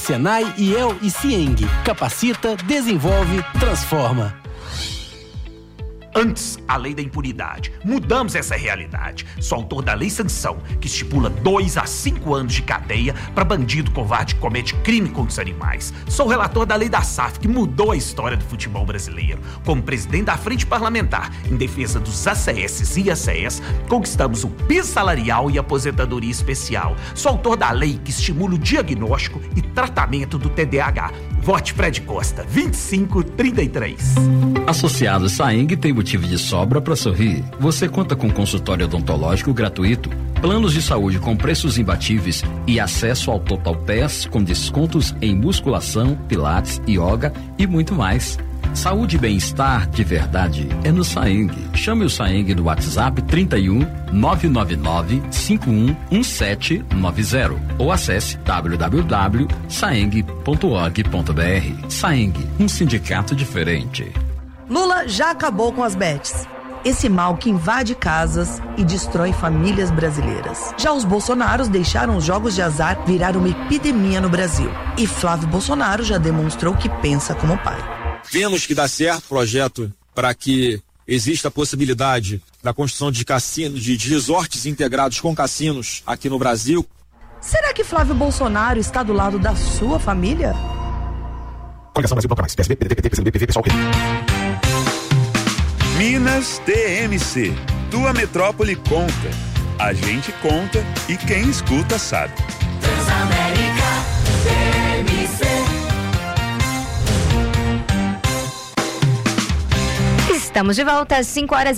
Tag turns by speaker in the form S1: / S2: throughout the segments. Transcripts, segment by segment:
S1: Senai, IEL e Cieng. Capacita, desenvolve, transforma.
S2: Antes, a lei da impunidade. Mudamos essa realidade. Sou autor da Lei Sanção, que estipula 2 a 5 anos de cadeia para bandido covarde que comete crime contra os animais. Sou relator da Lei da SAF, que mudou a história do futebol brasileiro. Como presidente da Frente Parlamentar em defesa dos ACS e IACS, conquistamos o piso salarial e aposentadoria especial. Sou autor da lei que estimula o diagnóstico e tratamento do TDAH. Vote Fred Costa, 2533.
S3: Associado Saeng tem motivo de sobra para sorrir. Você conta com consultório odontológico gratuito, planos de saúde com preços imbatíveis e acesso ao Total Pass com descontos em musculação, pilates, yoga e muito mais. Saúde e bem-estar de verdade é no Saeng. Chame o Saeng no WhatsApp 31 999 511790 ou acesse www.saeng.org.br. Saeng, um sindicato diferente.
S4: Lula já acabou com as bets. Esse mal que invade casas e destrói famílias brasileiras. Já os Bolsonaros deixaram os jogos de azar virar uma epidemia no Brasil. E Flávio Bolsonaro já demonstrou que pensa como pai.
S5: Vemos que dá certo o projeto para que exista a possibilidade da construção de cassinos, de resorts integrados com cassinos aqui no Brasil.
S4: Será que Flávio Bolsonaro está do lado da sua família?
S6: Coligação Brasil Bloco Mais, PSB, PDT, PT, PCdoB, PV, PSOL,
S7: Minas TMC. Tua metrópole conta. A gente conta e quem escuta sabe.
S8: Transamérica TMC.
S9: Estamos de volta às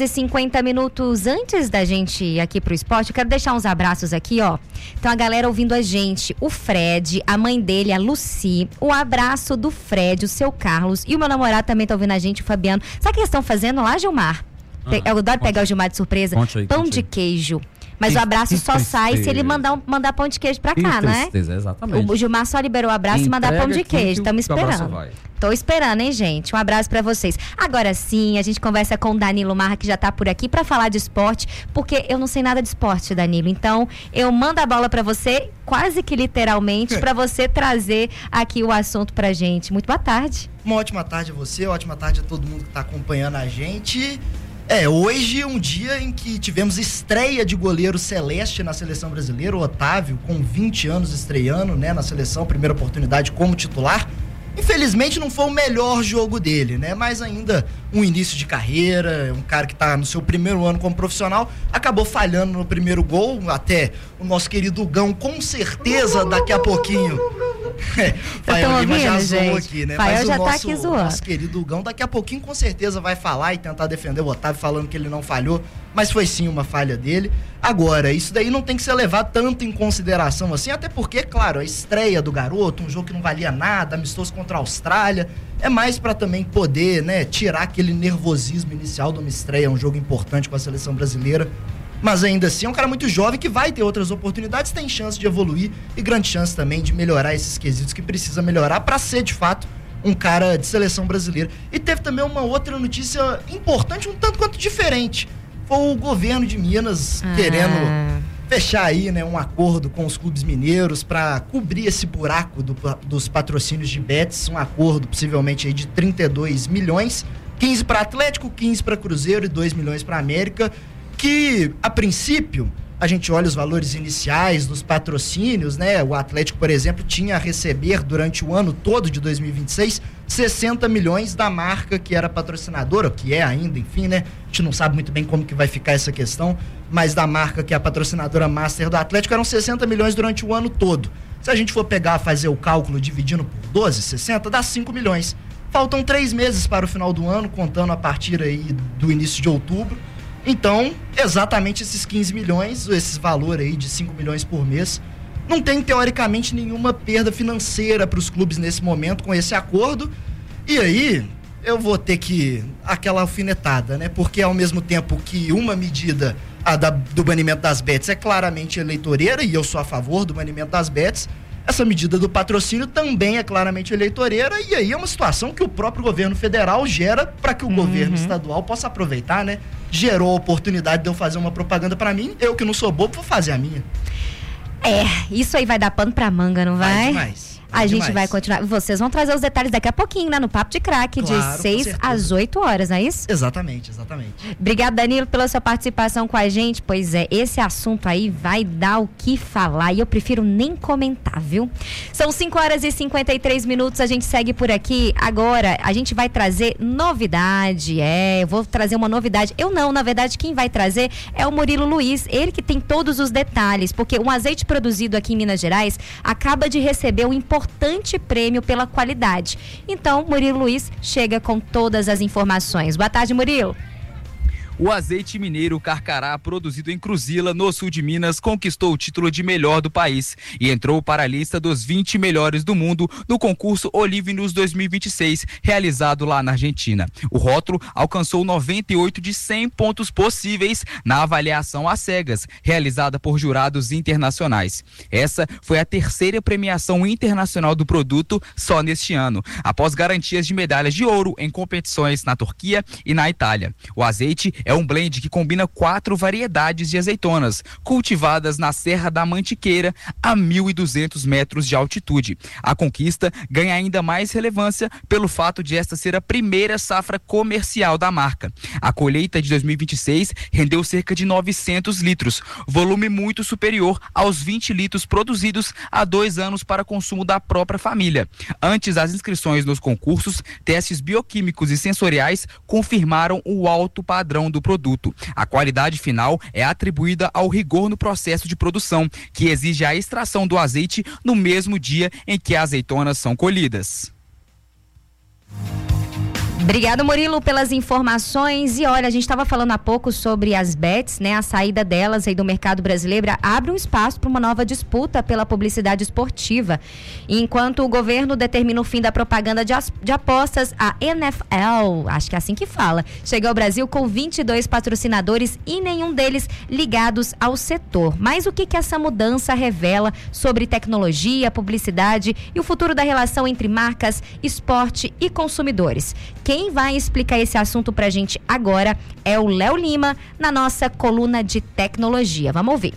S9: 5h50. Antes da gente ir aqui pro esporte, eu quero deixar uns abraços aqui, ó. Então a galera ouvindo a gente, o Fred, a mãe dele, a Lucy, o abraço do Fred, o seu Carlos e o meu namorado também tá ouvindo a gente, o Fabiano. Sabe o que eles estão fazendo lá, Gilmar? Eu adoro pegar o Gilmar de surpresa. Pão de queijo. Mas o abraço só sai se ele mandar pão de queijo pra cá, né?
S10: Exatamente.
S9: O Gilmar só liberou o abraço e mandar pão de queijo. Estamos esperando. Tô esperando, hein, gente? Um abraço pra vocês. Agora sim, a gente conversa com o Danilo Marra, que já tá por aqui pra falar de esporte, porque eu não sei nada de esporte, Danilo. Então, eu mando a bola pra você, quase que literalmente, pra você trazer aqui o assunto pra gente. Muito boa tarde.
S11: Uma ótima tarde a você, ótima tarde a todo mundo que tá acompanhando a gente. Hoje um dia em que tivemos estreia de goleiro celeste na seleção brasileira, o Otávio, com 20 anos estreando, né, na seleção, primeira oportunidade como titular. Infelizmente não foi o melhor jogo dele, né? Mas ainda um início de carreira, um cara que tá no seu primeiro ano como profissional, acabou falhando no primeiro gol, até o nosso querido Gão, com certeza daqui a pouquinho... Fael Lima já zoou aqui, né?
S9: Fael já tá aqui zoando.
S11: Nosso querido Gão, daqui a pouquinho com certeza vai falar e tentar defender o Otávio, falando que ele não falhou, mas foi sim uma falha dele. Agora, isso daí não tem que ser levado tanto em consideração assim, até porque, claro, a estreia do garoto, um jogo que não valia nada, amistoso contra a Austrália, é mais pra também poder, né, tirar aquele nervosismo inicial de uma estreia, um jogo importante com a seleção brasileira. Mas ainda assim é um cara muito jovem que vai ter outras oportunidades, tem chance de evoluir e grande chance também de melhorar esses quesitos que precisa melhorar para ser de fato um cara de seleção brasileira. E teve também uma outra notícia importante, um tanto quanto diferente. Foi o governo de Minas querendo fechar aí, né, um acordo com os clubes mineiros para cobrir esse buraco dos patrocínios de bets, um acordo possivelmente aí de 32 milhões, 15 para Atlético, 15 para Cruzeiro e 2 milhões para América. Que, a princípio, a gente olha os valores iniciais dos patrocínios, né? O Atlético, por exemplo, tinha a receber durante o ano todo de 2026 60 milhões da marca que era patrocinadora, que é ainda, enfim, né? A gente não sabe muito bem como que vai ficar essa questão, mas da marca que é a patrocinadora master do Atlético eram 60 milhões durante o ano todo. Se a gente for fazer o cálculo dividindo por 12, 60, dá 5 milhões. Faltam 3 meses para o final do ano, contando a partir aí do início de outubro. Então, exatamente esses 15 milhões, esse valor aí de 5 milhões por mês, não tem teoricamente nenhuma perda financeira para os clubes nesse momento com esse acordo. E aí, eu vou ter que aquela alfinetada, né? Porque ao mesmo tempo que uma medida do banimento das bets é claramente eleitoreira, e eu sou a favor do banimento das bets, essa medida do patrocínio também é claramente eleitoreira, e aí é uma situação que o próprio governo federal gera para que o governo estadual possa aproveitar, né? Gerou a oportunidade de eu fazer uma propaganda para mim, eu que não sou bobo vou fazer a minha.
S9: Isso aí vai dar pano pra manga, não vai?
S11: Vai demais.
S9: A gente vai continuar. Vocês vão trazer os detalhes daqui a pouquinho, né? No Papo de Craque,
S11: Claro,
S9: de 6 às 8 horas, não é isso?
S11: Exatamente.
S9: Obrigado, Danilo, pela sua participação com a gente. Pois é, esse assunto aí vai dar o que falar e eu prefiro nem comentar, viu? São 5h53, a gente segue por aqui. Agora, a gente vai trazer novidade. Eu vou trazer uma novidade. Na verdade, quem vai trazer é o Murilo Luiz, ele que tem todos os detalhes, porque um azeite produzido aqui em Minas Gerais acaba de receber um importante prêmio pela qualidade. Então, Murilo Luiz chega com todas as informações. Boa tarde, Murilo.
S10: O azeite mineiro Carcará, produzido em Cruzila, no sul de Minas, conquistou o título de melhor do país e entrou para a lista dos 20 melhores do mundo no concurso Olive News 2026, realizado lá na Argentina. O rótulo alcançou 98 de 100 pontos possíveis na avaliação às cegas, realizada por jurados internacionais. Essa foi a terceira premiação internacional do produto só neste ano, após garantias de medalhas de ouro em competições na Turquia e na Itália. O azeite é um blend que combina 4 variedades de azeitonas, cultivadas na Serra da Mantiqueira, a 1.200 metros de altitude. A conquista ganha ainda mais relevância pelo fato de esta ser a primeira safra comercial da marca. A colheita de 2026 rendeu cerca de 900 litros, volume muito superior aos 20 litros produzidos há 2 anos para consumo da própria família. Antes das inscrições nos concursos, testes bioquímicos e sensoriais confirmaram o alto padrão do produto. A qualidade final é atribuída ao rigor no processo de produção, que exige a extração do azeite no mesmo dia em que as azeitonas são colhidas.
S9: Obrigado, Murilo, pelas informações. E olha, a gente estava falando há pouco sobre as bets, né? A saída delas aí do mercado brasileiro abre um espaço para uma nova disputa pela publicidade esportiva. Enquanto o governo determina o fim da propaganda de apostas, a NFL, acho que é assim que fala, chega ao Brasil com 22 patrocinadores e nenhum deles ligados ao setor. Mas o que essa mudança revela sobre tecnologia, publicidade e o futuro da relação entre marcas, esporte e consumidores? Quem vai explicar esse assunto pra gente agora é o Léo Lima, na nossa coluna de tecnologia. Vamos ouvir.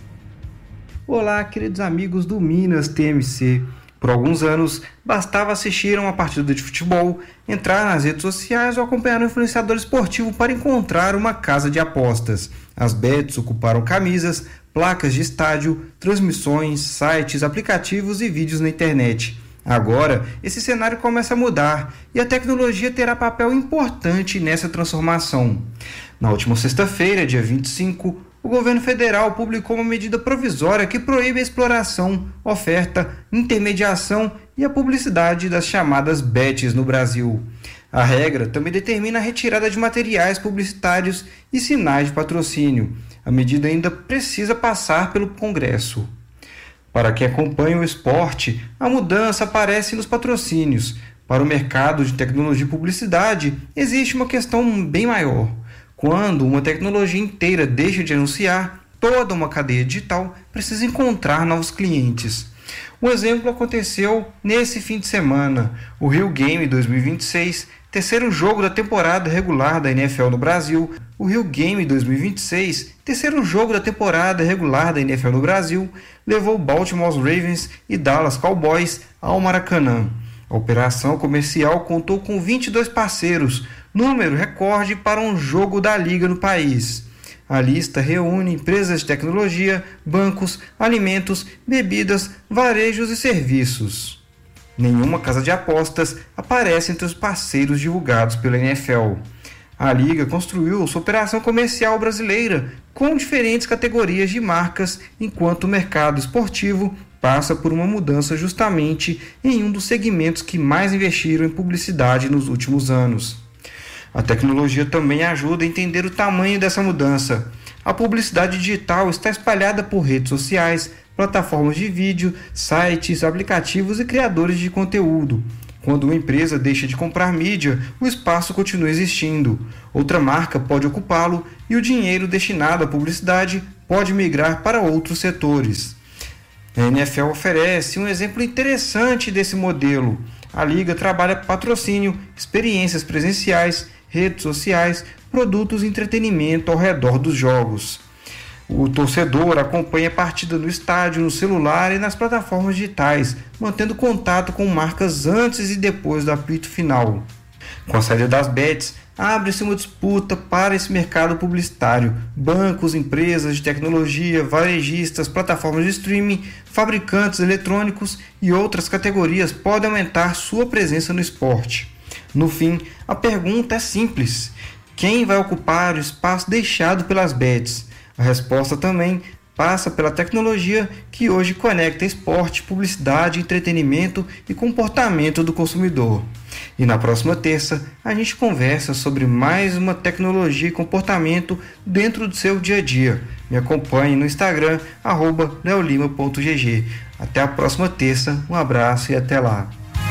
S12: Olá, queridos amigos do Minas TMC. Por alguns anos, bastava assistir a uma partida de futebol, entrar nas redes sociais ou acompanhar um influenciador esportivo para encontrar uma casa de apostas. As bets ocuparam camisas, placas de estádio, transmissões, sites, aplicativos e vídeos na internet. Agora, esse cenário começa a mudar e a tecnologia terá papel importante nessa transformação. Na última sexta-feira, dia 25, o governo federal publicou uma medida provisória que proíbe a exploração, oferta, intermediação e a publicidade das chamadas bets no Brasil. A regra também determina a retirada de materiais publicitários e sinais de patrocínio. A medida ainda precisa passar pelo Congresso. Para quem acompanha o esporte, a mudança aparece nos patrocínios. Para o mercado de tecnologia e publicidade, existe uma questão bem maior. Quando uma tecnologia inteira deixa de anunciar, toda uma cadeia digital precisa encontrar novos clientes. Um exemplo aconteceu nesse fim de semana. O Rio Game 2026, terceiro jogo da temporada regular da NFL no Brasil. O Rio Game 2026, terceiro jogo da temporada regular da NFL no Brasil, levou Baltimore Ravens e Dallas Cowboys ao Maracanã. A operação comercial contou com 22 parceiros, número recorde para um jogo da liga no país. A lista reúne empresas de tecnologia, bancos, alimentos, bebidas, varejos e serviços. Nenhuma casa de apostas aparece entre os parceiros divulgados pela NFL. A liga construiu sua operação comercial brasileira com diferentes categorias de marcas, enquanto o mercado esportivo passa por uma mudança justamente em um dos segmentos que mais investiram em publicidade nos últimos anos. A tecnologia também ajuda a entender o tamanho dessa mudança. A publicidade digital está espalhada por redes sociais, plataformas de vídeo, sites, aplicativos e criadores de conteúdo. Quando uma empresa deixa de comprar mídia, o espaço continua existindo. Outra marca pode ocupá-lo e o dinheiro destinado à publicidade pode migrar para outros setores. A NFL oferece um exemplo interessante desse modelo. A liga trabalha patrocínio, experiências presenciais, redes sociais, produtos e entretenimento ao redor dos jogos. O torcedor acompanha a partida no estádio, no celular e nas plataformas digitais, mantendo contato com marcas antes e depois do apito final. Com a saída das bets, abre-se uma disputa para esse mercado publicitário. Bancos, empresas de tecnologia, varejistas, plataformas de streaming, fabricantes eletrônicos e outras categorias podem aumentar sua presença no esporte. No fim, a pergunta é simples: quem vai ocupar o espaço deixado pelas bets? A resposta também passa pela tecnologia que hoje conecta esporte, publicidade, entretenimento e comportamento do consumidor. E na próxima terça, a gente conversa sobre mais uma tecnologia e comportamento dentro do seu dia a dia. Me acompanhe no Instagram, @leolima.gg. Até a próxima terça, um abraço e até lá.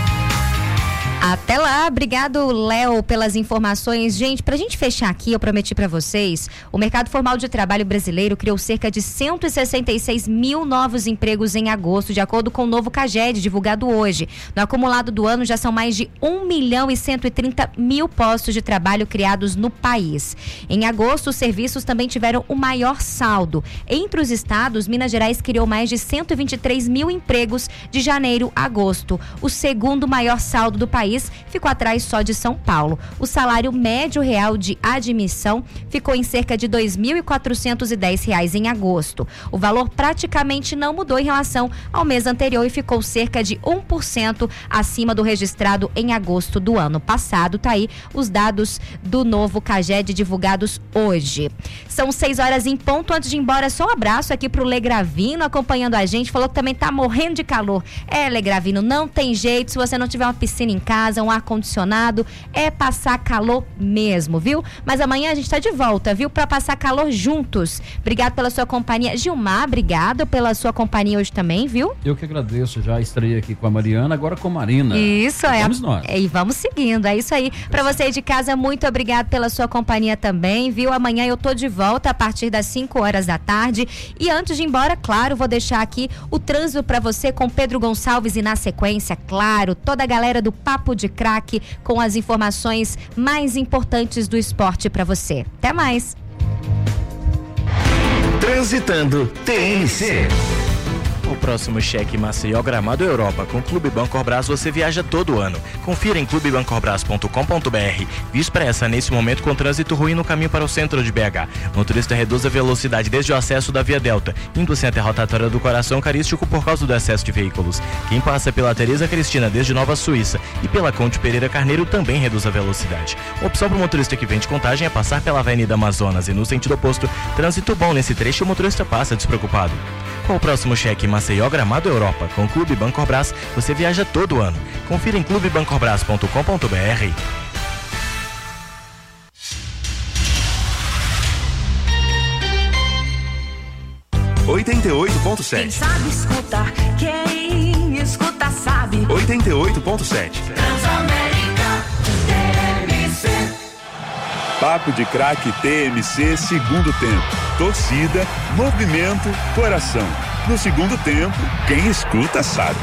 S9: Até lá, obrigado, Léo, pelas informações. Gente, pra gente fechar aqui, eu prometi pra vocês, o mercado formal de trabalho brasileiro criou cerca de 166 mil novos empregos em agosto, de acordo com o novo CAGED, divulgado hoje. No acumulado do ano, já são mais de 1.130.000 postos de trabalho criados no país. Em agosto, os serviços também tiveram o maior saldo. Entre os estados, Minas Gerais criou mais de 123 mil empregos de janeiro a agosto, o segundo maior saldo do país. Ficou atrás só de São Paulo. O salário médio real de admissão ficou em cerca de R$ 2.410 em agosto. O valor praticamente não mudou em relação ao mês anterior e ficou cerca de 1% acima do registrado em agosto do ano passado. Tá aí os dados do novo CAGED divulgados hoje. São 6 horas em ponto. Antes de ir embora, só um abraço aqui pro Legravino acompanhando a gente. Falou que também tá morrendo de calor. Legravino, não tem jeito. Se você não tiver uma piscina em casa, um ar-condicionado, é passar calor mesmo, viu? Mas amanhã a gente tá de volta, viu? Pra passar calor juntos. Obrigado pela sua companhia. Gilmar, obrigado pela sua companhia hoje também, viu?
S3: Eu que agradeço, já estreiei aqui com a Mariana, agora com a Marina.
S9: Isso,
S3: vamos nós.
S9: E vamos seguindo, é isso aí. Pra você aí de casa, muito obrigado pela sua companhia também, viu? Amanhã eu tô de volta a partir das 5 horas da tarde. E antes de ir embora, claro, vou deixar aqui o trânsito pra você com Pedro Gonçalves e na sequência, claro, toda a galera do Papo de Craque com as informações mais importantes do esporte para você. Até mais.
S13: Transitando TNC.
S14: O próximo cheque Maceió Gramado Europa com Clube Bancorbras você viaja todo ano. Confira em clubebancorbras.com.br. Via Expressa nesse momento com trânsito ruim no caminho para o centro de BH. Motorista reduz a velocidade desde o acesso da Via Delta, indo-se até a rotatória do Coração Carístico por causa do excesso de veículos. Quem passa pela Teresa Cristina desde Nova Suíça e pela Conde Pereira Carneiro também reduz a velocidade. Opção para o motorista que vem de Contagem é passar pela Avenida Amazonas e no sentido oposto, trânsito bom nesse trecho o motorista passa despreocupado. Com o próximo cheque Maceió Gramado Europa com Clube Bancorbras, você viaja todo ano. Confira em clubebancorbras.com.br.
S7: ...88.7.
S8: Sabe escutar, quem escuta sabe.
S7: 88.7.
S8: Transamérica TMC.
S7: Papo de Craque TMC, segundo tempo. Torcida, movimento, coração. No segundo tempo, quem escuta sabe.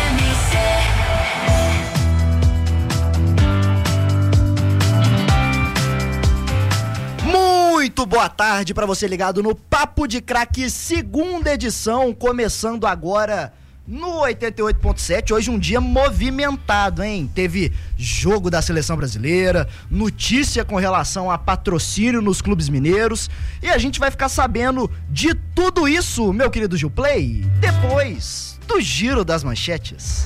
S11: Muito boa tarde para você ligado no Papo de Craque, segunda edição, começando agora no 88.7. Hoje um dia movimentado, hein? Teve jogo da seleção brasileira, notícia com relação a patrocínio nos clubes mineiros, e a gente vai ficar sabendo de tudo isso, meu querido Gilplay, depois do giro das manchetes.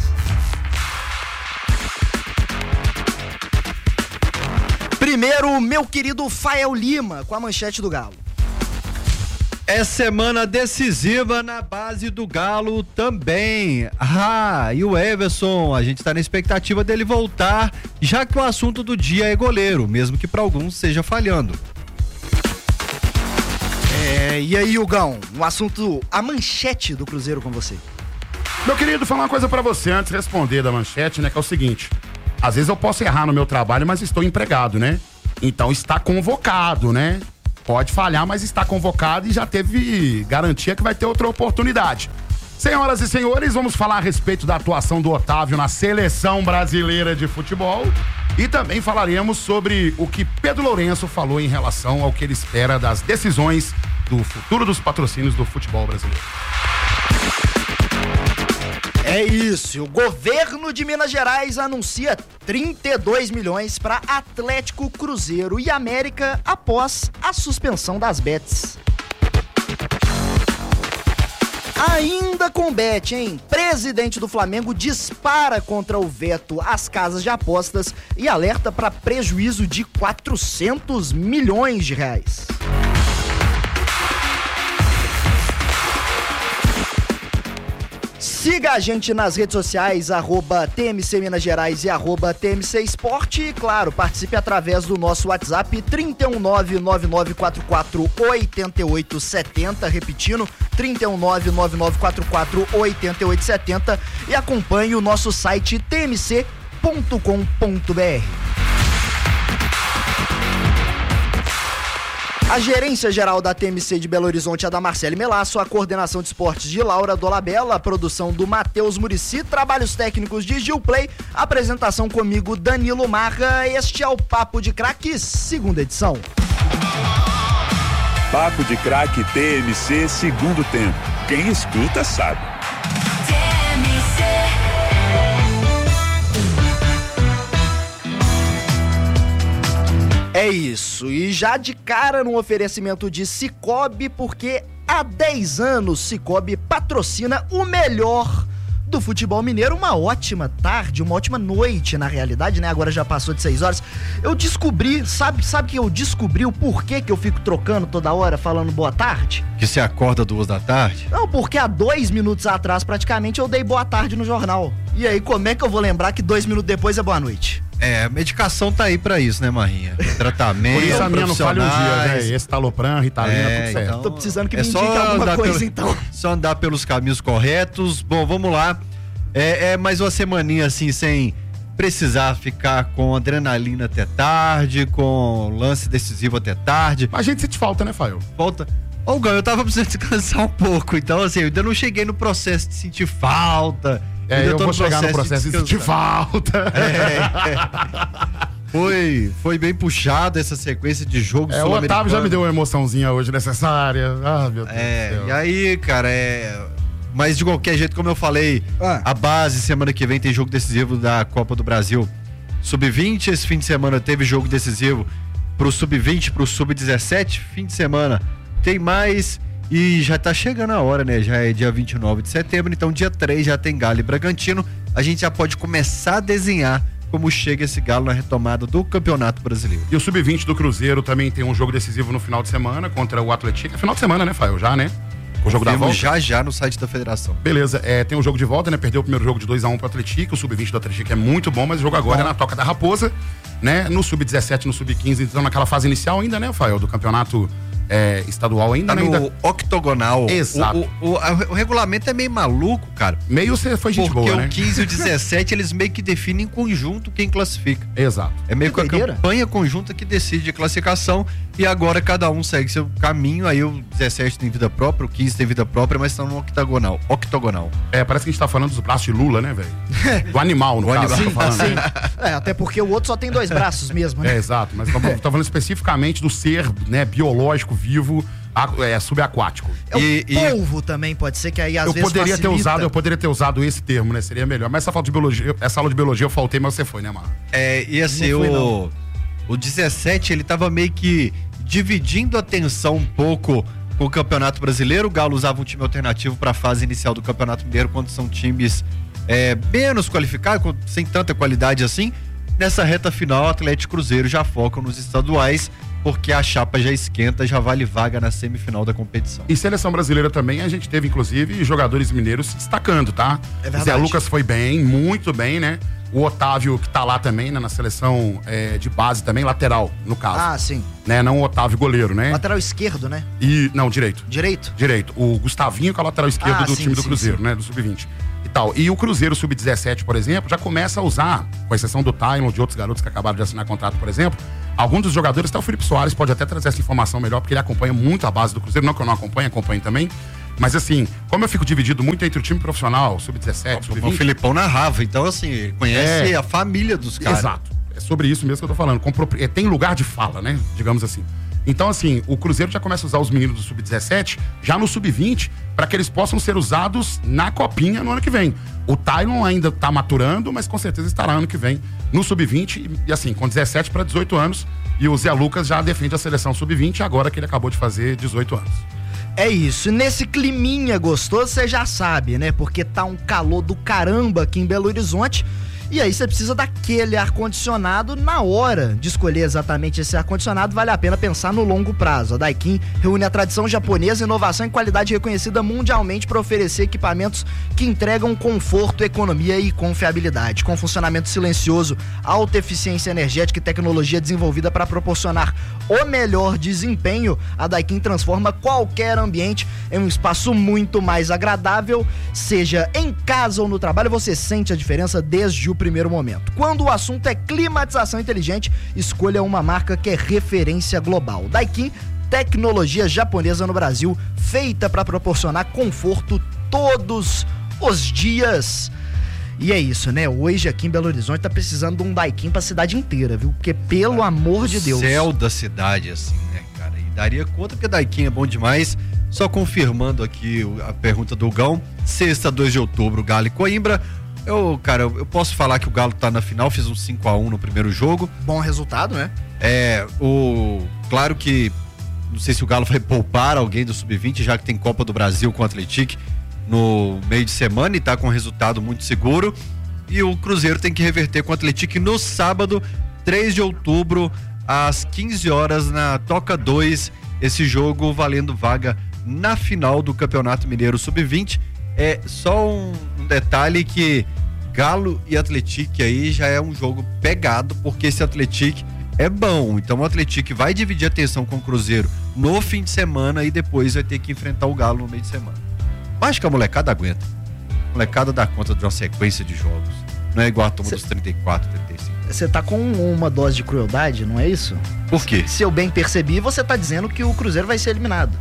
S11: Primeiro, meu querido Fael Lima, com a manchete do Galo.
S15: É semana decisiva na base do Galo também. E o Everson, a gente está na expectativa dele voltar, já que o assunto do dia é goleiro, mesmo que para alguns seja falhando.
S11: E aí, Hugão, o assunto, a manchete do Cruzeiro com você.
S6: Meu querido, falar uma coisa pra você antes de responder da manchete, né, que é o seguinte: às vezes eu posso errar no meu trabalho, mas estou empregado, né? Então está convocado, né? Pode falhar, mas está convocado e já teve garantia que vai ter outra oportunidade. Senhoras e senhores, vamos falar a respeito da atuação do Otávio na Seleção Brasileira de Futebol e também falaremos sobre o que Pedro Lourenço falou em relação ao que ele espera das decisões do futuro dos patrocínios do futebol brasileiro.
S11: É isso, o governo de Minas Gerais anuncia 32 milhões para Atlético, Cruzeiro e América após a suspensão das bets. Ainda com bet, hein? Presidente do Flamengo dispara contra o veto às casas de apostas e alerta para prejuízo de 400 milhões de reais. Siga a gente nas redes sociais, @TMC Minas Gerais e @TMC Esporte. E, claro, participe através do nosso WhatsApp 31999448870, repetindo, 31999448870, e acompanhe o nosso site tmc.com.br. A gerência geral da TMC de Belo Horizonte é da Marcele Melasso, a coordenação de esportes de Laura Dolabella, a produção do Matheus Muricy, trabalhos técnicos de Gil Play, apresentação comigo, Danilo Marra. Este é o Papo de Craque, segunda edição.
S7: Papo de Craque TMC, segundo tempo. Quem escuta sabe.
S11: É isso, e já de cara no oferecimento de Cicobi, porque há 10 anos Cicobi patrocina o melhor do futebol mineiro. Uma ótima tarde, uma ótima noite na realidade, né? Agora já passou de 6 horas. Eu descobri, sabe que eu descobri o porquê que eu fico trocando toda hora falando boa tarde?
S15: Que você acorda 2 da tarde?
S11: Não, porque há 2 minutos atrás praticamente eu dei boa tarde no jornal. E aí como é que eu vou lembrar que 2 minutos depois é boa noite?
S15: É, a medicação tá aí pra isso, né, Marrinha? Tratamento,
S6: por isso a minha não falha um dia, né? Estalopram, Ritalina, tudo certo.
S11: Então, tô precisando que me indique alguma coisa, então.
S15: Só andar pelos caminhos corretos. Bom, vamos lá. É mais uma semaninha assim, sem precisar ficar com adrenalina até tarde, com lance decisivo até tarde.
S6: A gente sente falta, né, Fael?
S15: Falta. Ô, Gão, eu tava precisando descansar um pouco, então assim, eu ainda não cheguei no processo de sentir falta.
S6: Eu vou chegar no processo de sentir falta.
S15: Foi bem puxado essa sequência de jogos
S6: sul-americanos. O Otávio já me deu uma emoçãozinha hoje necessária. Ah, meu Deus do céu.
S15: E aí, cara, mas de qualquer jeito, como eu falei, a base, semana que vem tem jogo decisivo da Copa do Brasil. Sub-20, esse fim de semana teve jogo decisivo pro Sub-20, pro Sub-17. Fim de semana tem mais. E já tá chegando a hora, né? Já é dia 29 de setembro, então dia 3 já tem Galo e Bragantino. A gente já pode começar a desenhar como chega esse Galo na retomada do Campeonato Brasileiro.
S6: E o Sub-20 do Cruzeiro também tem um jogo decisivo no final de semana contra o Atlético. É final de semana, né, Fael? Já, né? O jogo da volta.
S15: Já no site da federação.
S6: Beleza, tem um jogo de volta, né? Perdeu o primeiro jogo de 2-1 pro Atlético. O Sub-20 do Atlético é muito bom, mas o jogo agora é na Toca da Raposa, né? No Sub-17, no Sub-15, então naquela fase inicial ainda, né, Fael? Do campeonato estadual ainda,
S15: tá,
S6: né?
S15: No octogonal.
S6: Exato.
S15: O regulamento é meio maluco, cara.
S6: Meio você foi gente boa, né?
S15: Porque o 15 e o 17, eles meio que definem em conjunto quem classifica.
S6: Exato.
S15: É meio que a campanha conjunta que decide a classificação, e agora cada um segue seu caminho. Aí o 17 tem vida própria, o 15 tem vida própria, mas estão no octogonal.
S6: Parece que a gente tá falando dos braços de Lula, né, velho? Do animal, no caso.
S11: Sim, sim. Até porque o outro só tem 2 braços mesmo, né?
S6: Exato, mas estamos falando especificamente do ser, né, biológico, vivo, subaquático.
S11: Polvo também pode ser, que aí às vezes
S6: eu poderia ter usado esse termo, né? Seria melhor. Mas essa aula de biologia eu faltei, mas você foi, né, Mar?
S15: E assim, o 17, ele tava meio que dividindo a atenção um pouco com o Campeonato Brasileiro. O Galo usava um time alternativo para a fase inicial do Campeonato Mineiro, quando são times menos qualificados, sem tanta qualidade assim. Nessa reta final, o Atlético e Cruzeiro já focam nos estaduais, porque a chapa já esquenta, já vale vaga na semifinal da competição.
S6: E seleção brasileira também, a gente teve inclusive jogadores mineiros se destacando, tá?
S11: É verdade.
S6: Zé Lucas foi bem, muito bem, né? O Otávio, que tá lá também, né, na seleção de base também, lateral, no caso.
S11: Ah, sim.
S6: Né, não o Otávio goleiro, né?
S11: Lateral esquerdo, né?
S6: Não, direito.
S11: Direito?
S6: O Gustavinho, que é o lateral esquerdo do time do Cruzeiro, né? Do Sub-20 e tal. E o Cruzeiro Sub-17, por exemplo, já começa a usar, com exceção do Tylon, de outros garotos que acabaram de assinar contrato, por exemplo, alguns dos jogadores, até o Felipe Soares pode até trazer essa informação melhor, porque ele acompanha muito a base do Cruzeiro. Não que eu não acompanho também. Mas assim, como eu fico dividido muito entre o time profissional, Sub-17, Sub-20...
S15: O Filipão narrava, então assim, ele conhece a família dos caras.
S6: Exato. É sobre isso mesmo que eu tô falando. Tem lugar de fala, né? Digamos assim. Então, assim, o Cruzeiro já começa a usar os meninos do Sub-17 já no Sub-20 para que eles possam ser usados na Copinha no ano que vem. O Tylon ainda tá maturando, mas com certeza estará ano que vem no Sub-20 e assim, com 17 para 18 anos. E o Zé Lucas já defende a seleção Sub-20 agora que ele acabou de fazer 18 anos.
S11: É isso, nesse climinha gostoso você já sabe, né? Porque tá um calor do caramba aqui em Belo Horizonte. E aí você precisa daquele ar-condicionado na hora de escolher exatamente esse ar-condicionado, vale a pena pensar no longo prazo. A Daikin reúne a tradição japonesa, inovação e qualidade reconhecida mundialmente para oferecer equipamentos que entregam conforto, economia e confiabilidade. Com funcionamento silencioso, alta eficiência energética e tecnologia desenvolvida para proporcionar o melhor desempenho, a Daikin transforma qualquer ambiente em um espaço muito mais agradável, seja em casa ou no trabalho, você sente a diferença desde o primeiro momento. Quando o assunto é climatização inteligente, escolha uma marca que é referência global. Daikin, tecnologia japonesa no Brasil, feita para proporcionar conforto todos os dias. E é isso, né? Hoje aqui em Belo Horizonte tá precisando de um Daikin pra cidade inteira, viu? Porque pelo amor de Deus.
S15: Céu da cidade, assim, né, cara? E daria conta porque Daikin é bom demais. Só confirmando aqui a pergunta do Gão. Sexta, 2 de outubro, Galo e Coimbra. Eu posso falar que o Galo tá na final, fiz um 5-1 no primeiro jogo.
S11: Bom resultado, né?
S15: Claro que não sei se o Galo vai poupar alguém do Sub-20, já que tem Copa do Brasil com o Atlético no meio de semana e tá com um resultado muito seguro. E o Cruzeiro tem que reverter com o Atlético no sábado, 3 de outubro, às 15 horas, na Toca 2, esse jogo valendo vaga na final do Campeonato Mineiro Sub-20. É só um detalhe que Galo e Atlético aí já é um jogo pegado, porque esse Atlético é bom. Então o Atlético vai dividir a atenção com o Cruzeiro no fim de semana e depois vai ter que enfrentar o Galo no meio de semana. Acho que a molecada aguenta. A molecada dá conta de uma sequência de jogos. Não é igual a turma dos 34, 35.
S11: Você tá com uma dose de crueldade, não é isso?
S15: Por quê?
S11: Se eu bem percebi, você tá dizendo que o Cruzeiro vai ser eliminado.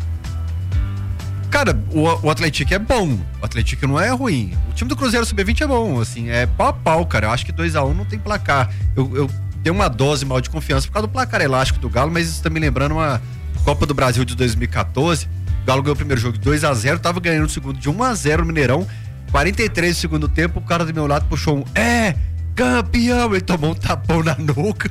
S15: Cara, o Atlético é bom. O Atlético não é ruim. O time do Cruzeiro Sub-20 é bom, assim, é pau a pau, cara. Eu acho que 2-1 não tem placar. Eu tenho uma dose mal de confiança por causa do placar elástico do Galo, mas isso tá me lembrando uma Copa do Brasil de 2014. O Galo ganhou o primeiro jogo de 2-0, tava ganhando o segundo de 1-0 no Mineirão. 43 do segundo tempo, o cara do meu lado puxou um campeão, ele tomou um tapão na nuca.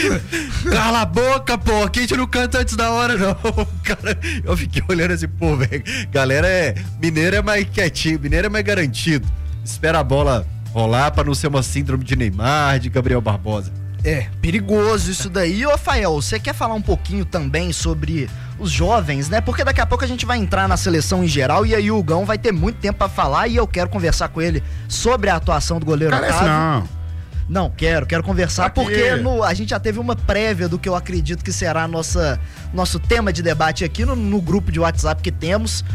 S15: Cala a boca, pô, aqui a gente não canta antes da hora, não. Cara, eu fiquei olhando assim, pô, velho, galera mineiro é mais quietinho, mineiro é mais garantido. Espera a bola rolar pra não ser uma síndrome de Neymar, de Gabriel Barbosa.
S11: É, perigoso isso daí. Ô, Rafael, você quer falar um pouquinho também sobre os jovens, né? Porque daqui a pouco a gente vai entrar na seleção em geral e aí o Gão vai ter muito tempo pra falar e eu quero conversar com ele sobre a atuação do goleiro Otávio. Não, quero conversar porque a gente já teve uma prévia do que eu acredito que será nosso tema de debate aqui no grupo de WhatsApp que temos.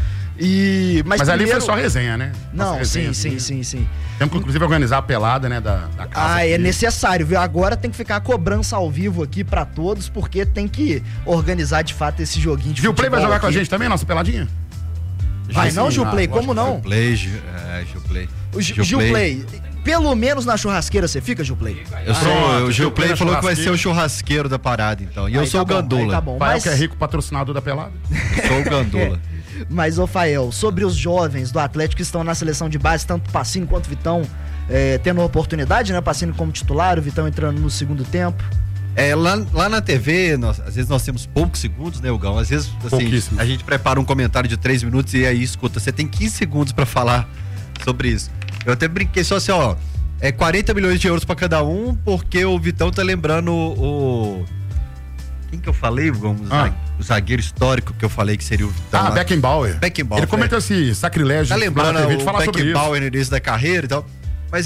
S11: Mas
S6: ali foi só resenha, né?
S11: Não, resenha, sim.
S6: Temos que inclusive organizar a pelada, né, da casa.
S11: É necessário, viu? Agora tem que ficar a cobrança ao vivo aqui pra todos, porque tem que organizar de fato esse joguinho de
S6: futebol. Gilplay vai jogar
S11: aqui
S6: com a gente também, nossa peladinha?
S11: Vai não, Gilplay? Como não?
S15: Gilplay.
S11: Gilplay. Pelo menos na churrasqueira você fica, Gilplay?
S15: O Gilplay falou que vai ser o churrasqueiro da parada, então. E eu sou o Gandula.
S11: Tá bom,
S6: mas... que é rico patrocinador da pelada.
S15: Sou o Gandula.
S11: Mas, ô Fael, sobre os jovens do Atlético que estão na seleção de base, tanto Pacini quanto Vitão, tendo a oportunidade, né? Pacini como titular, o Vitão entrando no segundo tempo.
S15: Lá na TV, às vezes nós temos poucos segundos, né, Gão? Às vezes, assim, a gente prepara um comentário de 3 minutos e aí, escuta, você tem 15 segundos pra falar sobre isso. Eu até brinquei só assim, 40 milhões de euros pra cada um, porque o Vitão tá lembrando o... Quem que eu falei, Gão? O zagueiro histórico que eu falei que seria o Vitão.
S6: Beckenbauer. Ele cometeu esse sacrilégio.
S15: Tá lembrando
S6: na TV de falar
S15: o Beckenbauer no início da carreira e tal. Mas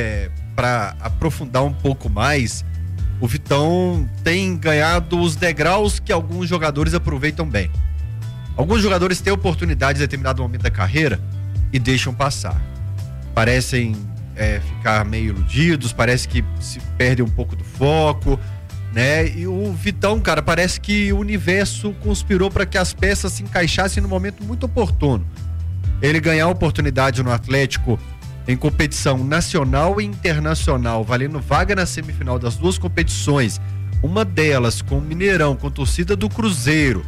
S15: pra aprofundar um pouco mais, o Vitão tem ganhado os degraus que alguns jogadores aproveitam bem. Alguns jogadores têm oportunidade em determinado momento da carreira e deixam passar. Parecem ficar meio iludidos, parece que se perdem um pouco do foco, né? E o Vitão, cara, parece que o universo conspirou para que as peças se encaixassem no momento muito oportuno. Ele ganhar a oportunidade no Atlético em competição nacional e internacional, valendo vaga na semifinal das duas competições, uma delas com o Mineirão, com a torcida do Cruzeiro,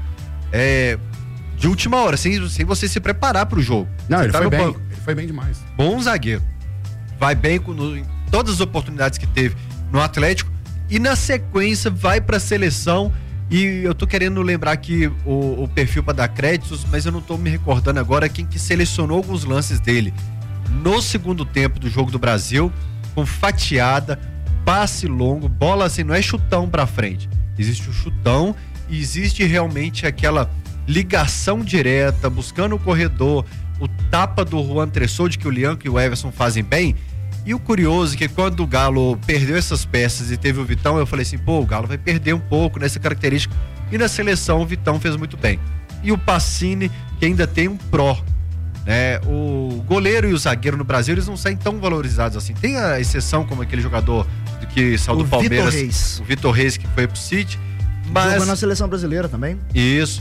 S15: de última hora, sem você se preparar pro jogo.
S6: Não,
S15: você
S6: ele
S15: tá
S6: foi
S15: no
S6: bem.
S15: banco.
S6: Ele foi bem demais.
S15: Bom zagueiro. Vai bem em todas as oportunidades que teve no Atlético e na sequência vai pra seleção. E eu tô querendo lembrar aqui o perfil para dar créditos, mas eu não tô me recordando agora quem que selecionou alguns lances dele no segundo tempo do jogo do Brasil, com fatiada, passe longo, bola assim, não é chutão pra frente. Existe o chutão e existe realmente aquela ligação direta, buscando o corredor, o tapa do Juan Tressoldi que o Lianco e o Everson fazem bem. E o curioso é que quando o Galo perdeu essas peças e teve o Vitão, eu falei assim, o Galo vai perder um pouco nessa característica. E na seleção o Vitão fez muito bem. E o Pacini, que ainda tem um pró, né? O goleiro e o zagueiro no Brasil, eles não saem tão valorizados assim. Tem a exceção como aquele jogador que saiu do Palmeiras, o Vitor Reis, que foi pro City. Mas
S11: jogou na seleção brasileira também.
S15: Isso.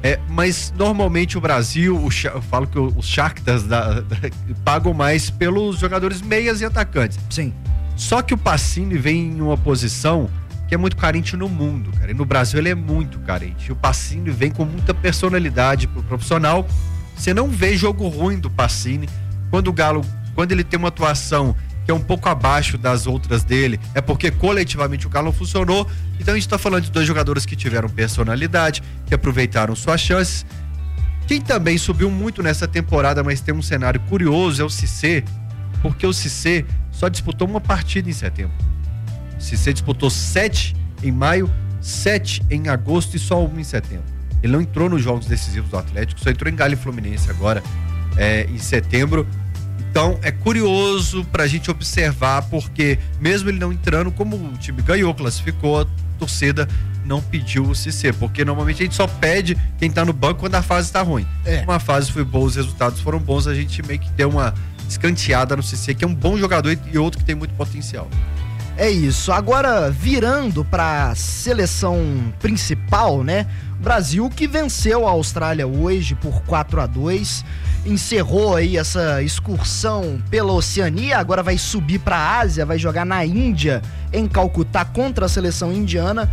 S15: Mas normalmente o Brasil, eu falo que os Shakhtar pagam mais pelos jogadores meias e atacantes.
S11: Sim.
S15: Só que o Pacini vem em uma posição que é muito carente no mundo, cara. E no Brasil ele é muito carente. O Pacini vem com muita personalidade pro profissional. Você não vê jogo ruim do Pacini. Quando o Galo, quando ele tem uma atuação que é um pouco abaixo das outras dele, é porque coletivamente o Galo não funcionou. Então a gente tá falando de dois jogadores que tiveram personalidade, que aproveitaram suas chances. Quem também subiu muito nessa temporada, mas tem um cenário curioso, é o Cissé, porque o Cissé só disputou uma partida em setembro. O Cissé disputou 7 em maio, 7 em agosto e só 1 em setembro. Ele não entrou nos jogos decisivos do Atlético, só entrou em Galo e Fluminense agora, em setembro. Então é curioso pra gente observar, porque mesmo ele não entrando, como o time ganhou, classificou, a torcida não pediu o Cissé, porque normalmente a gente só pede quem tá no banco quando a fase tá ruim. Uma fase foi boa, os resultados foram bons, a gente meio que deu uma escanteada no Cissé, que é um bom jogador e outro que tem muito potencial.
S11: É isso. Agora, virando pra seleção principal, né? O Brasil que venceu a Austrália hoje por 4-2, encerrou aí essa excursão pela Oceania, agora vai subir pra Ásia, vai jogar na Índia, em Calcutá, contra a seleção indiana.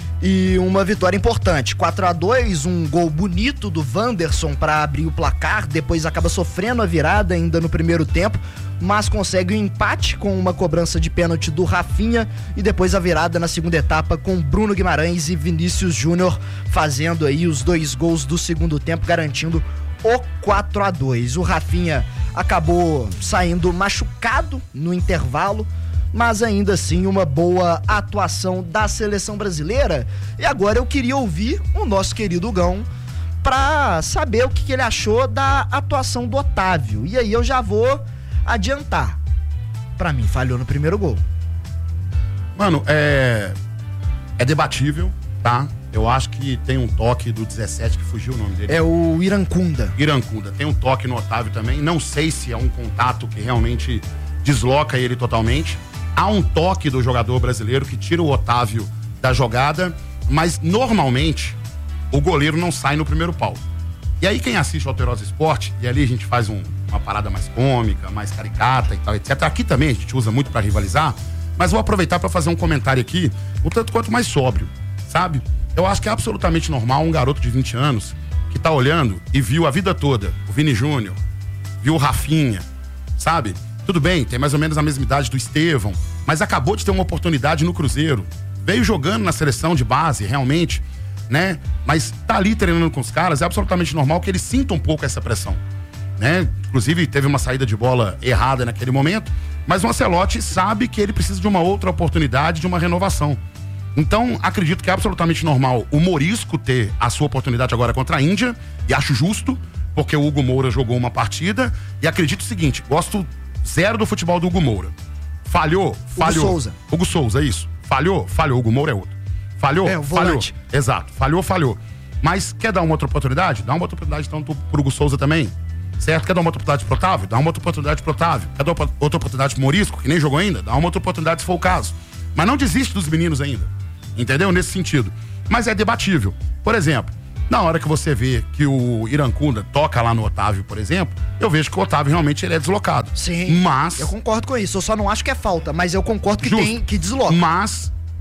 S11: E uma vitória importante, 4-2, um gol bonito do Wanderson para abrir o placar, depois acaba sofrendo a virada ainda no primeiro tempo, mas consegue o empate com uma cobrança de pênalti do Rafinha e depois a virada na segunda etapa com Bruno Guimarães e Vinícius Júnior fazendo aí os 2 gols do segundo tempo, garantindo o 4-2. O Rafinha acabou saindo machucado no intervalo, mas ainda assim uma boa atuação da seleção brasileira. E agora eu queria ouvir o nosso querido Gão para saber o que ele achou da atuação do Otávio. E aí eu já vou adiantar. Para mim, falhou no primeiro gol.
S6: Mano, é debatível, tá? Eu acho que tem um toque do 17, que fugiu o nome dele.
S11: É o Irancunda.
S6: Tem um toque no Otávio também. Não sei se é um contato que realmente desloca ele totalmente. Há um toque do jogador brasileiro que tira o Otávio da jogada, mas normalmente o goleiro não sai no primeiro pau. E aí quem assiste o Alterosa Esporte, e ali a gente faz uma parada mais cômica, mais caricata e tal, etc. Aqui também a gente usa muito pra rivalizar, mas vou aproveitar pra fazer um comentário aqui, um tanto quanto mais sóbrio, sabe? Eu acho que é absolutamente normal um garoto de 20 anos que tá olhando e viu a vida toda o Vini Júnior, viu o Rafinha, sabe? Tudo bem, tem mais ou menos a mesma idade do Estevão, mas acabou de ter uma oportunidade no Cruzeiro. Veio jogando na seleção de base, realmente, né? Mas tá ali treinando com os caras, é absolutamente normal que ele sinta um pouco essa pressão, né? Inclusive, teve uma saída de bola errada naquele momento, mas o Ancelotti sabe que ele precisa de uma outra oportunidade, de uma renovação. Então, acredito que é absolutamente normal o Morisco ter a sua oportunidade agora contra a Índia, e acho justo, porque o Hugo Moura jogou uma partida, e acredito o seguinte, gosto zero do futebol do Hugo Moura. Falhou. Hugo Souza, isso. Falhou. Hugo Moura é outro. Falhou. Exato. Falhou. Mas quer dar uma outra oportunidade? Dá uma outra oportunidade então pro Hugo Souza também. Certo? Quer dar uma outra oportunidade pro Otávio? Dá uma outra oportunidade pro Otávio. Quer dar outra oportunidade pro Morisco, que nem jogou ainda? Dá uma outra oportunidade se for o caso. Mas não desiste dos meninos ainda. Entendeu? Nesse sentido. Mas é debatível. Por exemplo, na hora que você vê que o Irancunda toca lá no Otávio, por exemplo, eu vejo que o Otávio realmente ele é deslocado.
S11: Sim.
S6: Mas
S11: eu concordo com isso. Eu só não acho que é falta, mas eu concordo que
S6: justo,
S11: tem que desloca.
S6: Mas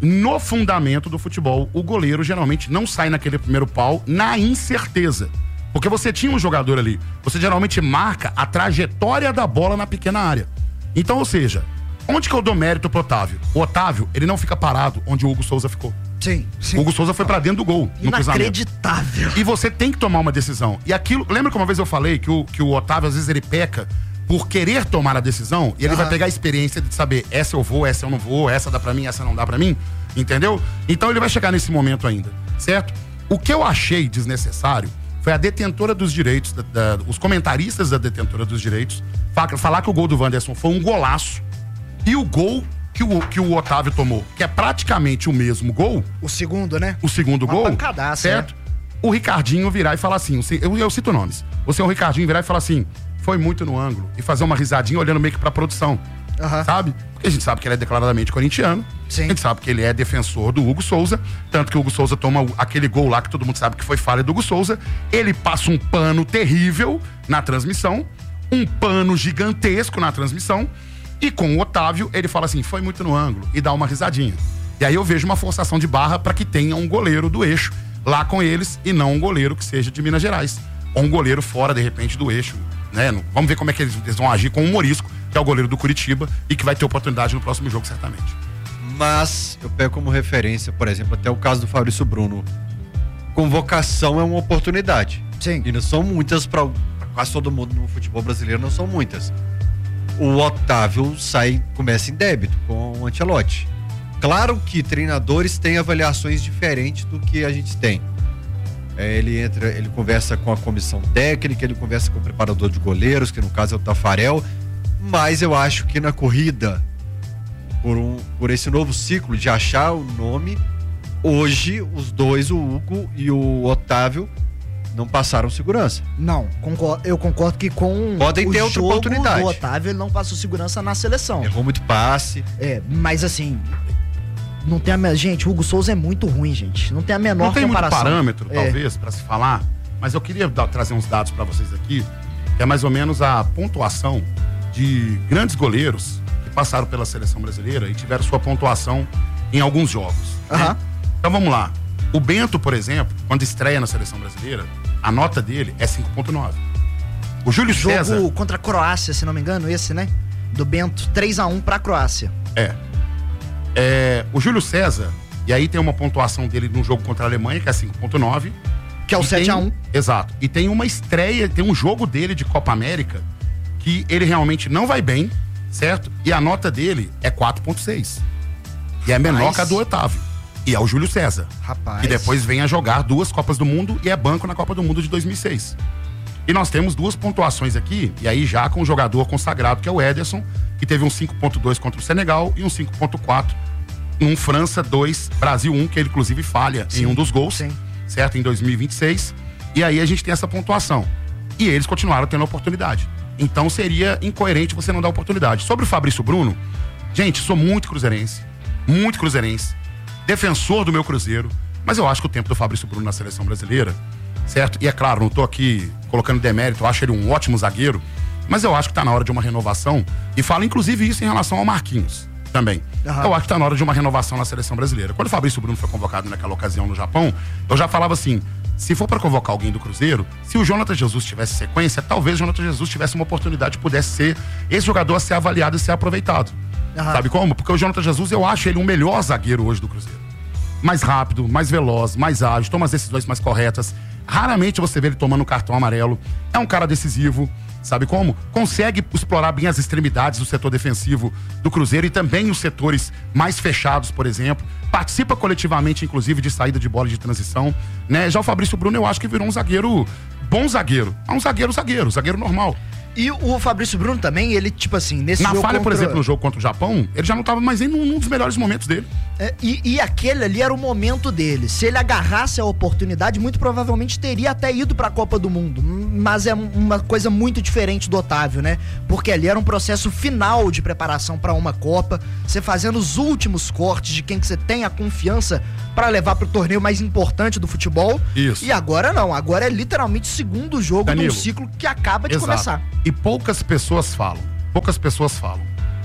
S6: no fundamento do futebol, o goleiro geralmente não sai naquele primeiro pau na incerteza. Porque você tinha um jogador ali, você geralmente marca a trajetória da bola na pequena área. Então, ou seja, onde que eu dou mérito pro Otávio? O Otávio, ele não fica parado onde o Hugo Souza ficou.
S11: Sim.
S6: O Hugo Souza foi pra dentro do gol.
S11: Inacreditável.
S6: E você tem que tomar uma decisão. E aquilo, lembra que uma vez eu falei que o Otávio, às vezes, ele peca por querer tomar a decisão, e ele vai pegar a experiência de saber, essa eu vou, essa eu não vou, essa dá pra mim, essa não dá pra mim, entendeu? Então ele vai chegar nesse momento ainda, certo? O que eu achei desnecessário foi a detentora dos direitos, os comentaristas da detentora dos direitos, falar que o gol do Wanderson foi um golaço, e o gol que o Otávio tomou, que é praticamente o mesmo gol.
S11: O segundo, né?
S6: O segundo
S11: Uma
S6: gol,
S11: pancadaça,
S6: certo? O Ricardinho virar e falar assim, eu cito nomes, o senhor Ricardinho virar e falar assim, foi muito no ângulo, e fazer uma risadinha olhando meio que pra produção, sabe? Porque a gente sabe que ele é declaradamente corintiano, a gente sabe que ele é defensor do Hugo Souza, tanto que o Hugo Souza toma aquele gol lá que todo mundo sabe que foi falha do Hugo Souza, ele passa um pano terrível na transmissão, um pano gigantesco na transmissão, e com o Otávio ele fala assim, foi muito no ângulo, e dá uma risadinha. E aí eu vejo uma forçação de barra pra que tenha um goleiro do eixo lá com eles, e não um goleiro que seja de Minas Gerais, ou um goleiro fora, de repente, do eixo, né? Vamos ver como é que eles vão agir com o Morisco, que é o goleiro do Curitiba e que vai ter oportunidade no próximo jogo, certamente.
S15: Mas eu pego como referência, por exemplo, até o caso do Fabrício Bruno. Convocação é uma oportunidade.
S11: Sim.
S15: E não são muitas para quase todo mundo no futebol brasileiro, não são muitas. O Otávio começa em débito com o Ancelotti. Claro que treinadores têm avaliações diferentes do que a gente tem. Ele conversa com a comissão técnica, ele conversa com o preparador de goleiros, que no caso é o Tafarel, mas eu acho que na corrida por esse novo ciclo de achar o nome, hoje os dois, o Hugo e o Otávio, não passaram segurança.
S11: Não, eu concordo que com
S15: podem ter outra oportunidade.
S11: O Otávio, ele não passou segurança na seleção.
S15: Errou muito passe.
S11: Mas assim, não tem gente, o Hugo Souza é muito ruim, gente. Não tem a menor comparação.
S6: Não tem muito parâmetro, talvez, pra se falar, mas eu queria trazer uns dados pra vocês aqui, que é mais ou menos a pontuação de grandes goleiros que passaram pela seleção brasileira e tiveram sua pontuação em alguns jogos. Né? Então vamos lá. O Bento, por exemplo, quando estreia na seleção brasileira, a nota dele é 5.9. O Júlio César...
S11: Jogo contra a Croácia, se não me engano, esse, né? Do Bento, 3-1 pra Croácia.
S6: O Júlio César, e aí tem uma pontuação dele no jogo contra a Alemanha, que é 5.9.
S11: Que é o 7-1.
S6: Exato. E tem uma estreia, tem um jogo dele de Copa América que ele realmente não vai bem, certo? E a nota dele é 4.6. E é menor que a do Otávio. E é o Júlio César.
S11: Rapaz.
S6: E depois vem a jogar 2 Copas do Mundo e é banco na Copa do Mundo de 2006. E nós temos 2 pontuações aqui, e aí já com um jogador consagrado, que é o Ederson, que teve um 5.2 contra o Senegal e um 5.4 num França 2, Brasil 1, que ele inclusive falha em um dos gols, certo? Em 2026. E aí a gente tem essa pontuação. E eles continuaram tendo a oportunidade. Então seria incoerente você não dar oportunidade. Sobre o Fabrício Bruno, gente, sou muito cruzeirense, defensor do meu Cruzeiro, mas eu acho que o tempo do Fabrício Bruno na seleção brasileira, certo? E é claro, não tô aqui colocando demérito, eu acho ele um ótimo zagueiro, mas eu acho que tá na hora de uma renovação, e falo inclusive isso em relação ao Marquinhos também. Eu acho que tá na hora de uma renovação na seleção brasileira. Quando o Fabrício Bruno foi convocado naquela ocasião no Japão, eu já falava assim, se for para convocar alguém do Cruzeiro, se o Jonathan Jesus tivesse sequência, talvez o Jonathan Jesus tivesse uma oportunidade, pudesse ser esse jogador a ser avaliado e ser aproveitado. Sabe como? Porque o Jonathan Jesus, eu acho ele o melhor zagueiro hoje do Cruzeiro. Mais rápido, mais veloz, mais ágil, toma as decisões mais corretas. Raramente você vê ele tomando cartão amarelo. É um cara decisivo, sabe como? Consegue explorar bem as extremidades do setor defensivo do Cruzeiro e também os setores mais fechados, por exemplo. Participa coletivamente, inclusive, de saída de bola de transição, né? Já o Fabrício Bruno, eu acho que virou um zagueiro, bom zagueiro. É um zagueiro normal.
S11: E o Fabrício Bruno também, ele, tipo assim, nesse jogo
S6: falha, por exemplo, no jogo contra o Japão, ele já não estava mais em um dos melhores momentos dele.
S11: E aquele ali era o momento dele. Se ele agarrasse a oportunidade, muito provavelmente teria até ido pra Copa do Mundo. Mas é uma coisa muito diferente do Otávio, né? Porque ali era um processo final de preparação pra uma Copa, você fazendo os últimos cortes de quem que você tem a confiança pra levar pro torneio mais importante do futebol.
S6: Isso.
S11: E agora não, agora é literalmente o segundo jogo de um ciclo que acaba de começar.
S6: E poucas pessoas falam,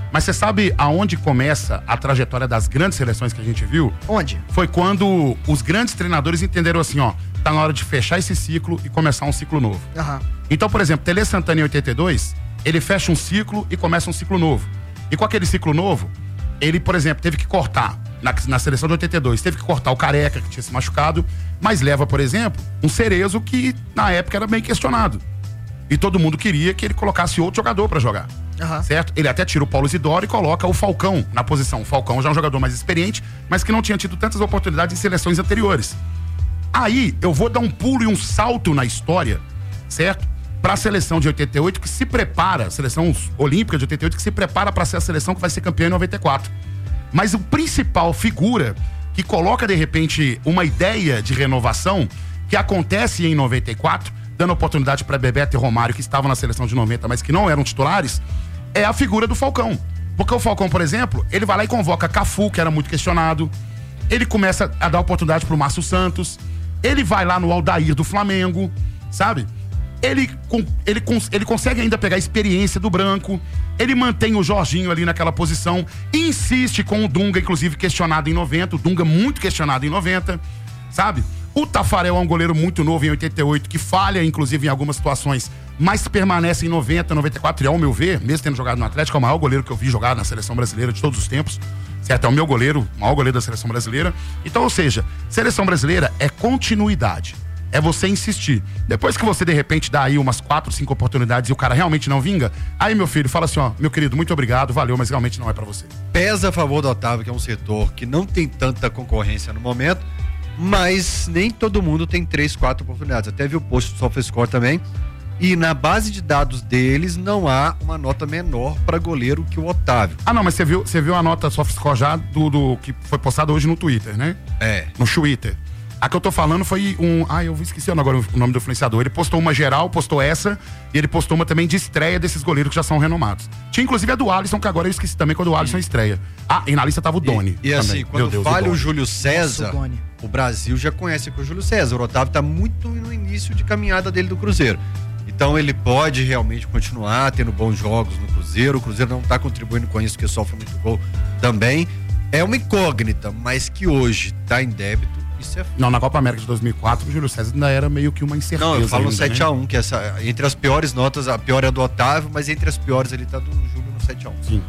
S6: Mas você sabe aonde começa a trajetória das grandes seleções que a gente viu?
S11: Onde?
S6: Foi quando os grandes treinadores entenderam assim, ó, tá na hora de fechar esse ciclo e começar um ciclo novo.
S11: Aham.
S6: Então, por exemplo, Tele Santana em 82, ele fecha um ciclo e começa um ciclo novo. E com aquele ciclo novo, ele, por exemplo, teve que cortar, na seleção de 82, teve que cortar o Careca, que tinha se machucado, mas leva, por exemplo, um Cerezo que na época era bem questionado. E todo mundo queria que ele colocasse outro jogador pra jogar.
S11: Aham.
S6: Certo? Ele até tira o Paulo Isidoro e coloca o Falcão na posição. O Falcão já é um jogador mais experiente, mas que não tinha tido tantas oportunidades em seleções anteriores. Aí, eu vou dar um pulo e um salto na história, certo? Pra seleção de 88 que se prepara, seleção olímpica de 88 que se prepara pra ser a seleção que vai ser campeã em 94. Mas o principal figura que coloca, de repente, uma ideia de renovação que acontece em 94, dando oportunidade para Bebeto e Romário, que estavam na seleção de 90, mas que não eram titulares, é a figura do Falcão. Porque o Falcão, por exemplo, ele vai lá e convoca Cafu, que era muito questionado. Ele começa a dar oportunidade pro Márcio Santos. Ele vai lá no Aldair do Flamengo, sabe? Ele consegue ainda pegar a experiência do Branco. Ele mantém o Jorginho ali naquela posição. E insiste com o Dunga, inclusive questionado em 90. O Dunga muito questionado em 90, sabe? O Tafarel é um goleiro muito novo em 88, que falha, inclusive, em algumas situações, mas permanece em 90, 94, e ao meu ver, mesmo tendo jogado no Atlético, é o maior goleiro que eu vi jogar na seleção brasileira de todos os tempos, certo? É o meu goleiro, o maior goleiro da seleção brasileira. Então, ou seja, seleção brasileira é continuidade. É você insistir. Depois que você, de repente, dá aí umas 4, 5 oportunidades e o cara realmente não vinga, aí, meu filho, fala assim, ó, meu querido, muito obrigado, valeu, mas realmente não é pra você.
S15: Pesa a favor do Otávio, que é um setor que não tem tanta concorrência no momento, mas nem todo mundo tem 3, 4 oportunidades. Até vi o post do SofaScore também. E na base de dados deles não há uma nota menor para goleiro que o Otávio.
S6: Ah, não, mas você viu a nota SofaScore já do que foi postada hoje no Twitter, né?
S15: É.
S6: No Twitter. A que eu tô falando foi eu esqueci agora o nome do influenciador. Ele postou uma geral, postou essa, e ele postou uma também de estreia desses goleiros que já são renomados. Tinha inclusive a do Alisson, que agora eu esqueci também quando o Alisson estreia. Ah, e na lista tava o Doni.
S15: E assim, quando falha o Júlio César,
S11: Nossa,
S15: o Brasil já conhece com o Júlio César. O Otávio tá muito no início de caminhada dele do Cruzeiro. Então ele pode realmente continuar tendo bons jogos no Cruzeiro. O Cruzeiro não tá contribuindo com isso, porque sofre muito gol também. É uma incógnita, mas que hoje tá em débito. Isso é...
S6: Não, na Copa América de 2004, o Júlio César ainda era meio que uma incerteza.
S15: Não, eu falo no
S6: ainda,
S15: 7x1,
S6: né?
S15: que essa, entre as piores notas, a pior é a do Otávio, mas entre as piores ele tá do Júlio no 7x1.
S6: Sim.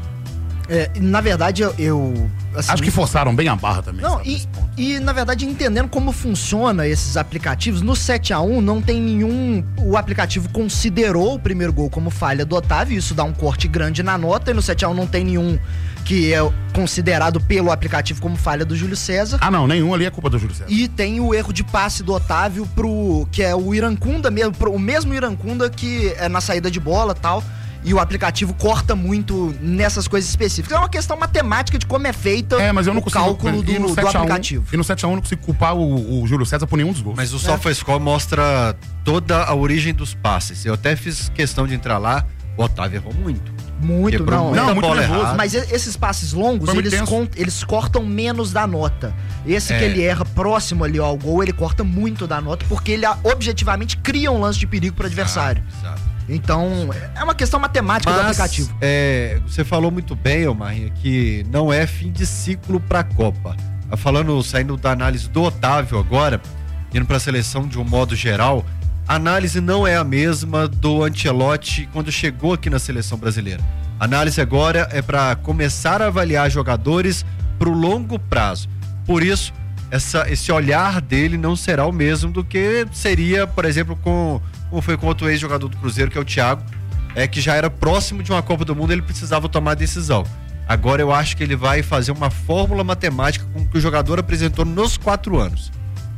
S11: Na verdade, eu assim,
S6: acho que forçaram bem a barra também.
S11: Não, e na verdade, entendendo como funciona esses aplicativos, no 7x1 não tem nenhum... O aplicativo considerou o primeiro gol como falha do Otávio, isso dá um corte grande na nota, e no 7x1 não tem nenhum que é considerado pelo aplicativo como falha do Júlio César.
S6: Ah, não, nenhum ali é culpa do Júlio César.
S11: E tem o erro de passe do Otávio que é o Irancunda mesmo, o mesmo Irancunda que é na saída de bola e tal. E o aplicativo corta muito nessas coisas específicas. É uma questão matemática de como é feita
S6: mas eu não consigo,
S11: cálculo do aplicativo.
S6: E no 7x1 eu não consigo culpar o Júlio César por nenhum dos gols.
S15: Mas o SofaScore mostra toda a origem dos passes. Eu até fiz questão de entrar lá, o Otávio errou muito.
S11: Muito, muito
S15: nervoso.
S11: Mas esses passes longos, eles cortam menos da nota. Esse que ele erra próximo ali ao gol, ele corta muito da nota, porque ele objetivamente cria um lance de perigo para o adversário.
S15: Exato.
S11: Então, é uma questão matemática do aplicativo.
S15: Você falou muito bem, Marinha, que não é fim de ciclo para a Copa. Saindo da análise do Otávio agora, indo para a seleção de um modo geral, a análise não é a mesma do Ancelotti quando chegou aqui na seleção brasileira. A análise agora é para começar a avaliar jogadores para o longo prazo. Por isso, esse olhar dele não será o mesmo do que seria, por exemplo, como foi com outro ex-jogador do Cruzeiro, que é o Thiago, que já era próximo de uma Copa do Mundo, ele precisava tomar decisão. Agora eu acho que ele vai fazer uma fórmula matemática com o que o jogador apresentou nos 4 anos.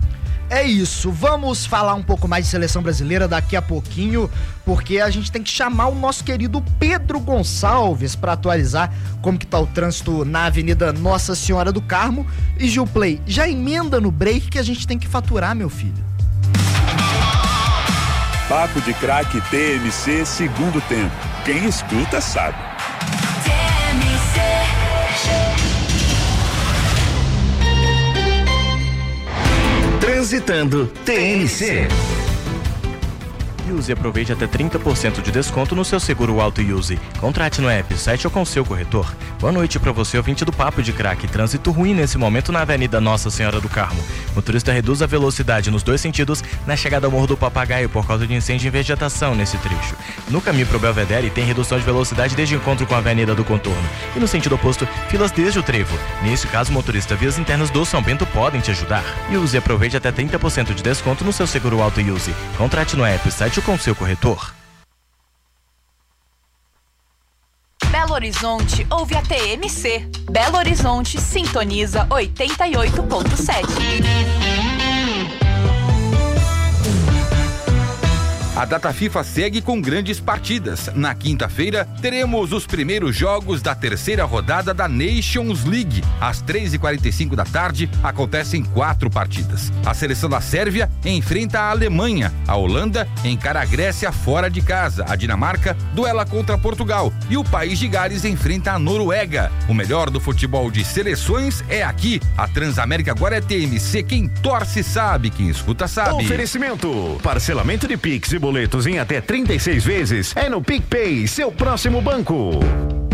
S11: É isso, vamos falar um pouco mais de seleção brasileira daqui a pouquinho, porque a gente tem que chamar o nosso querido Pedro Gonçalves para atualizar como que tá o trânsito na Avenida Nossa Senhora do Carmo. E Gilplay, já emenda no break que a gente tem que faturar, meu filho.
S7: Papo de Craque TMC segundo tempo. Quem escuta sabe.
S13: Transitando TMC.
S14: E use e aproveite até 30% de desconto no seu seguro Auto Use. Contrate no app, site ou com seu corretor. Boa noite para você, ouvinte do Papo de Craque. Trânsito ruim nesse momento na Avenida Nossa Senhora do Carmo. Motorista reduz a velocidade nos dois sentidos na chegada ao Morro do Papagaio por causa de incêndio em vegetação nesse trecho. No caminho pro Belvedere tem redução de velocidade desde o encontro com a Avenida do Contorno. E no sentido oposto, filas desde o trevo. Nesse caso, motorista, vias internas do São Bento podem te ajudar. E use e aproveite até 30% de desconto no seu seguro Auto Use. Contrate no app, site ou com seu corretor.
S16: Belo Horizonte ouve a TMC. Belo Horizonte sintoniza 88.7.
S17: A data FIFA segue com grandes partidas. Na quinta-feira, teremos os primeiros jogos da terceira rodada da Nations League. Às 3h45 da tarde, acontecem 4 partidas. A seleção da Sérvia enfrenta a Alemanha. A Holanda encara a Grécia fora de casa. A Dinamarca duela contra Portugal. E o País de Gales enfrenta a Noruega. O melhor do futebol de seleções é aqui. A Transamérica agora é TMC. Quem torce sabe, quem escuta sabe.
S18: Oferecimento: parcelamento de Pix e boletos em até 36 vezes é no PicPay, seu próximo banco.